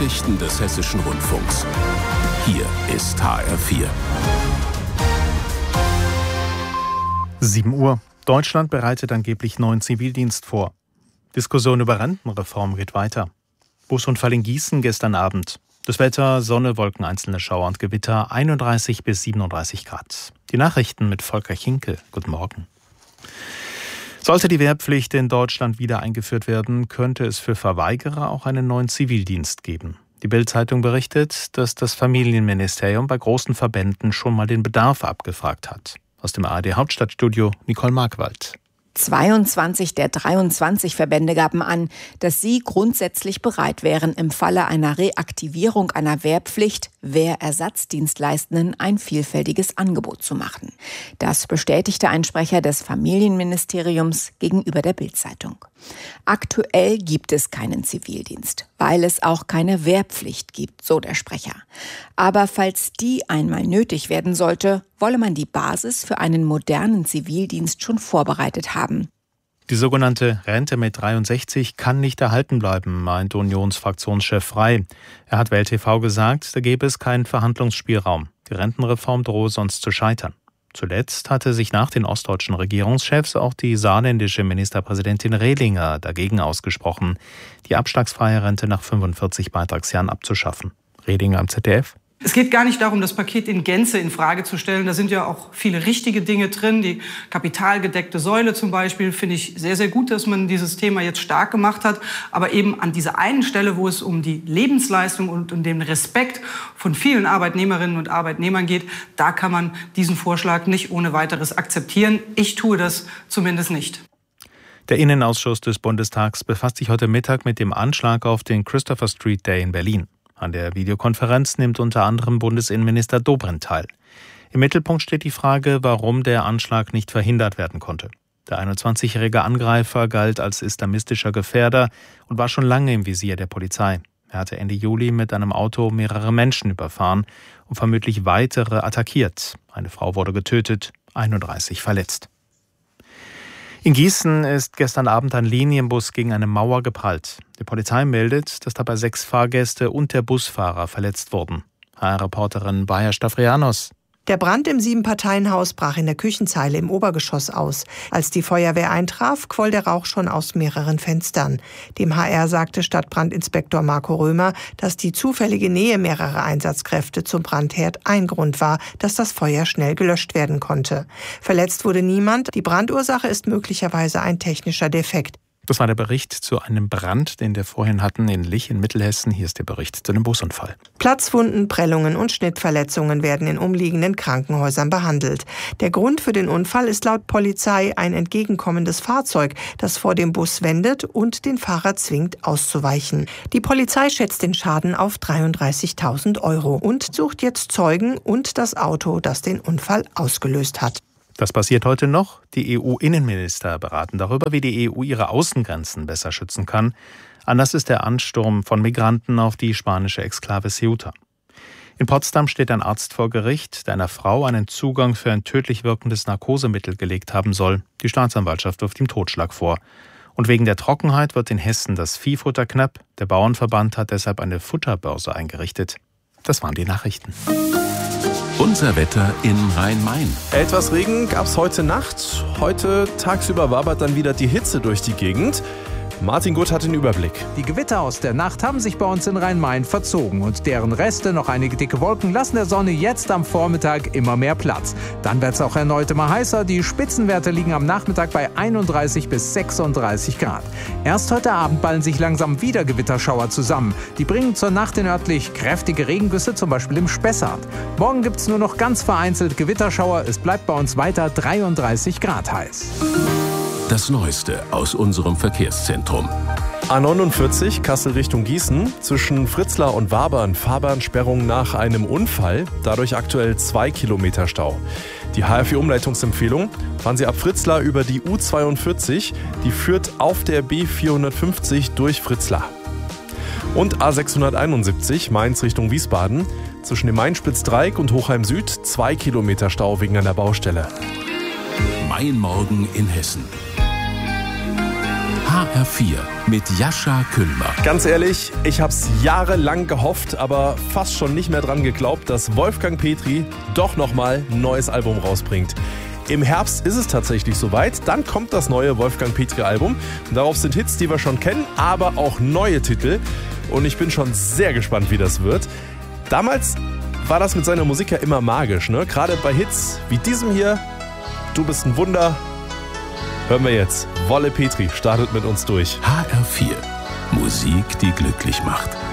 Nachrichten des Hessischen Rundfunks. Hier ist HR4. 7 Uhr. Deutschland bereitet angeblich neuen Zivildienst vor. Diskussion über Rentenreform geht weiter. Busunfall in Gießen gestern Abend. Das Wetter, Sonne, Wolken, einzelne Schauer und Gewitter, 31 bis 37 Grad. Die Nachrichten mit Volker Chinkel. Guten Morgen. Sollte die Wehrpflicht in Deutschland wieder eingeführt werden, könnte es für Verweigerer auch einen neuen Zivildienst geben. Die Bild-Zeitung berichtet, dass das Familienministerium bei großen Verbänden schon mal den Bedarf abgefragt hat. Aus dem ARD-Hauptstadtstudio Nicole Markwald. 22 der 23 Verbände gaben an, dass sie grundsätzlich bereit wären, im Falle einer Reaktivierung einer Wehrpflicht Wehrersatzdienstleistenden ein vielfältiges Angebot zu machen. Das bestätigte ein Sprecher des Familienministeriums gegenüber der Bild-Zeitung. Aktuell gibt es keinen Zivildienst, weil es auch keine Wehrpflicht gibt, so der Sprecher. Aber falls die einmal nötig werden sollte, wolle man die Basis für einen modernen Zivildienst schon vorbereitet haben. Die sogenannte Rente mit 63 kann nicht erhalten bleiben, meint Unionsfraktionschef Frey. Er hat Welt TV gesagt, da gäbe es keinen Verhandlungsspielraum. Die Rentenreform drohe sonst zu scheitern. Zuletzt hatte sich nach den ostdeutschen Regierungschefs auch die saarländische Ministerpräsidentin Rehlinger dagegen ausgesprochen, die abschlagsfreie Rente nach 45 Beitragsjahren abzuschaffen. Rehlinger am ZDF. Es geht gar nicht darum, das Paket in Gänze in Frage zu stellen. Da sind ja auch viele richtige Dinge drin. Die kapitalgedeckte Säule zum Beispiel finde ich sehr, sehr gut, dass man dieses Thema jetzt stark gemacht hat. Aber eben an dieser einen Stelle, wo es um die Lebensleistung und um den Respekt von vielen Arbeitnehmerinnen und Arbeitnehmern geht, da kann man diesen Vorschlag nicht ohne weiteres akzeptieren. Ich tue das zumindest nicht. Der Innenausschuss des Bundestags befasst sich heute Mittag mit dem Anschlag auf den Christopher Street Day in Berlin. An der Videokonferenz nimmt unter anderem Bundesinnenminister Dobrindt teil. Im Mittelpunkt steht die Frage, warum der Anschlag nicht verhindert werden konnte. Der 21-jährige Angreifer galt als islamistischer Gefährder und war schon lange im Visier der Polizei. Er hatte Ende Juli mit einem Auto mehrere Menschen überfahren und vermutlich weitere attackiert. Eine Frau wurde getötet, 31 verletzt. In Gießen ist gestern Abend ein Linienbus gegen eine Mauer geprallt. Die Polizei meldet, dass dabei 6 Fahrgäste und der Busfahrer verletzt wurden. HR-Reporterin Baja Stavrianos. Der Brand im 7-Parteien-Haus brach in der Küchenzeile im Obergeschoss aus. Als die Feuerwehr eintraf, quoll der Rauch schon aus mehreren Fenstern. Dem HR sagte Stadtbrandinspektor Marco Römer, dass die zufällige Nähe mehrerer Einsatzkräfte zum Brandherd ein Grund war, dass das Feuer schnell gelöscht werden konnte. Verletzt wurde niemand. Die Brandursache ist möglicherweise ein technischer Defekt. Das war der Bericht zu einem Brand, den wir vorhin hatten in Lich in Mittelhessen. Hier ist der Bericht zu dem Busunfall. Platzwunden, Prellungen und Schnittverletzungen werden in umliegenden Krankenhäusern behandelt. Der Grund für den Unfall ist laut Polizei ein entgegenkommendes Fahrzeug, das vor dem Bus wendet und den Fahrer zwingt, auszuweichen. Die Polizei schätzt den Schaden auf 33.000 € und sucht jetzt Zeugen und das Auto, das den Unfall ausgelöst hat. Das passiert heute noch. Die EU-Innenminister beraten darüber, wie die EU ihre Außengrenzen besser schützen kann. Anders ist der Ansturm von Migranten auf die spanische Exklave Ceuta. In Potsdam steht ein Arzt vor Gericht, der einer Frau einen Zugang für ein tödlich wirkendes Narkosemittel gelegt haben soll. Die Staatsanwaltschaft wirft ihm Totschlag vor. Und wegen der Trockenheit wird in Hessen das Viehfutter knapp. Der Bauernverband hat deshalb eine Futterbörse eingerichtet. Das waren die Nachrichten. Unser Wetter in Rhein-Main. Etwas Regen gab es heute Nacht. Heute tagsüber wabert dann wieder die Hitze durch die Gegend. Martin Gutt hat den Überblick. Die Gewitter aus der Nacht haben sich bei uns in Rhein-Main verzogen und deren Reste, noch einige dicke Wolken, lassen der Sonne jetzt am Vormittag immer mehr Platz. Dann wird es auch erneut immer heißer. Die Spitzenwerte liegen am Nachmittag bei 31 bis 36 Grad. Erst heute Abend ballen sich langsam wieder Gewitterschauer zusammen. Die bringen zur Nacht in örtlich kräftige Regengüsse, zum Beispiel im Spessart. Morgen gibt es nur noch ganz vereinzelt Gewitterschauer. Es bleibt bei uns weiter 33 Grad heiß. Das Neueste aus unserem Verkehrszentrum. A49 Kassel Richtung Gießen. Zwischen Fritzlar und Wabern Fahrbahnsperrung nach einem Unfall. Dadurch aktuell 2 Kilometer Stau. Die HR4-Umleitungsempfehlung: fahren Sie ab Fritzlar über die U42. Die führt auf der B450 durch Fritzlar. Und A671 Mainz Richtung Wiesbaden. Zwischen dem Main-Spitz-Dreieck und Hochheim Süd 2 Kilometer Stau wegen einer Baustelle. Mein Morgen in Hessen. HR4 mit Jascha Küllmer. Ganz ehrlich, ich habe es jahrelang gehofft, aber fast schon nicht mehr dran geglaubt, dass Wolfgang Petri doch nochmal ein neues Album rausbringt. Im Herbst ist es tatsächlich soweit, dann kommt das neue Wolfgang Petri-Album. Darauf sind Hits, die wir schon kennen, aber auch neue Titel. Und ich bin schon sehr gespannt, wie das wird. Damals war das mit seiner Musik ja immer magisch, ne? Gerade bei Hits wie diesem hier, Du bist ein Wunder. Hören wir jetzt. Wolle Petri startet mit uns durch. HR4. Musik, die glücklich macht.